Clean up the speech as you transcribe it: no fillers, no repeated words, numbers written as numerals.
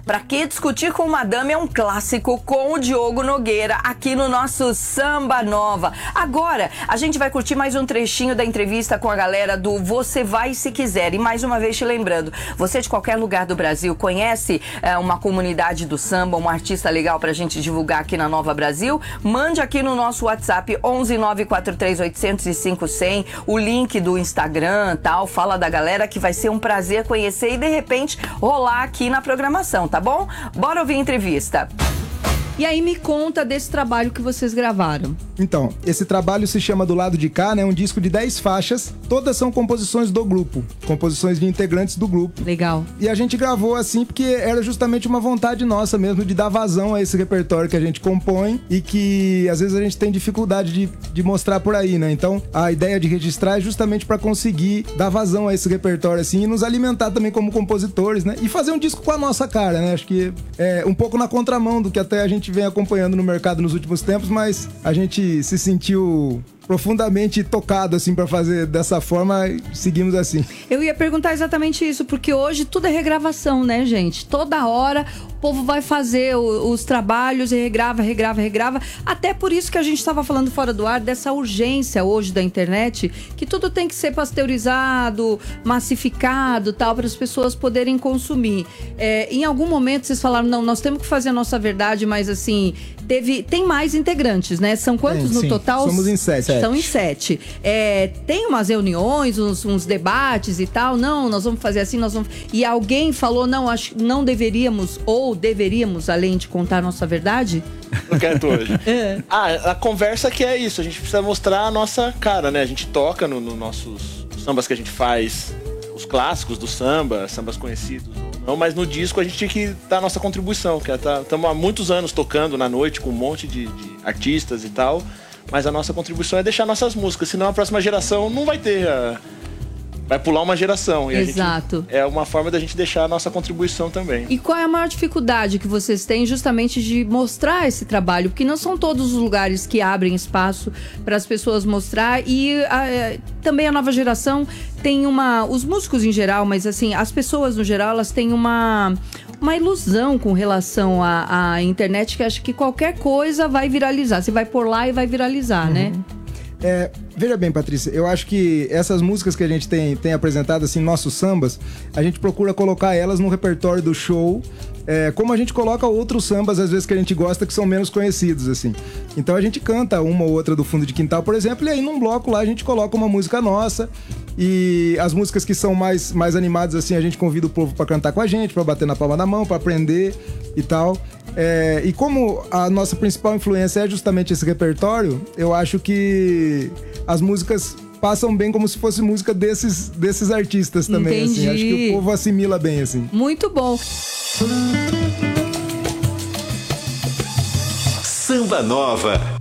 Pra que discutir com Madame é um clássico com o Diogo Nogueira aqui no nosso Samba Nova. Agora, a gente vai curtir mais um trechinho da entrevista com a galera do Você Vai Se Quiser. E mais uma vez te lembrando, você de qualquer lugar do Brasil conhece uma comunidade do samba, um artista legal pra gente divulgar aqui na Nova Brasil? Mande aqui no nosso WhatsApp 11 943 805 100, o link do Instagram, tal, fala da galera que vai ser um prazer conhecer e de repente rolar aqui na programação, tá bom? Bora ouvir a entrevista. E aí me conta desse trabalho que vocês gravaram. Então, esse trabalho se chama Do Lado de Cá, né? Um disco de 10 faixas. Todas são composições do grupo. Composições de integrantes do grupo. Legal. E a gente gravou assim porque era justamente uma vontade nossa mesmo de dar vazão a esse repertório que a gente compõe e que às vezes a gente tem dificuldade de mostrar por aí, né? Então, a ideia de registrar é justamente para conseguir dar vazão a esse repertório assim e nos alimentar também como compositores, né? E fazer um disco com a nossa cara, né? Acho que é um pouco na contramão do que até a gente vem acompanhando no mercado nos últimos tempos, mas a gente se sentiu profundamente tocado, assim, pra fazer dessa forma, seguimos assim. Eu ia perguntar exatamente isso, porque hoje tudo é regravação, né, gente? Toda hora o povo vai fazer os trabalhos e regrava. Até por isso que a gente estava falando fora do ar, dessa urgência hoje da internet, que tudo tem que ser pasteurizado, massificado, tal, para as pessoas poderem consumir. Em algum momento vocês falaram, não, nós temos que fazer a nossa verdade, mas assim, tem mais integrantes, né? São quantos no total? Somos em 7. São em 7. Tem umas reuniões, uns debates e tal. Não, nós vamos fazer assim, E alguém falou, não, acho que não deveríamos, ou deveríamos, além de contar a nossa verdade? Não quero hoje. A conversa que é isso, a gente precisa mostrar a nossa cara, né? A gente toca nos nossos sambas que a gente faz, os clássicos do samba, sambas conhecidos ou não, mas no disco a gente tinha que dar a nossa contribuição, que estamos há muitos anos tocando na noite com um monte de artistas e tal. Mas a nossa contribuição é deixar nossas músicas, senão a próxima geração não vai ter. Vai pular uma geração. E exato. É uma forma da gente deixar a nossa contribuição também. E qual é a maior dificuldade que vocês têm justamente de mostrar esse trabalho? Porque não são todos os lugares que abrem espaço para as pessoas mostrar. E também a nova geração tem os músicos em geral, mas assim, as pessoas no geral, elas têm uma ilusão com relação à internet, que acha que qualquer coisa vai viralizar. Você vai pôr lá e vai viralizar, né? Veja bem, Patrícia, eu acho que essas músicas que a gente tem apresentado, assim, nossos sambas, a gente procura colocar elas no repertório do show, como a gente coloca outros sambas, às vezes, que a gente gosta, que são menos conhecidos, assim. Então a gente canta uma ou outra do Fundo de Quintal, por exemplo, e aí num bloco lá a gente coloca uma música nossa. E as músicas que são mais animadas, assim, a gente convida o povo pra cantar com a gente, pra bater na palma da mão, pra aprender e tal. E como a nossa principal influência é justamente esse repertório, eu acho que as músicas passam bem como se fosse música desses artistas também. Entendi. Assim. Acho que o povo assimila bem, assim. Muito bom. Samba Nova.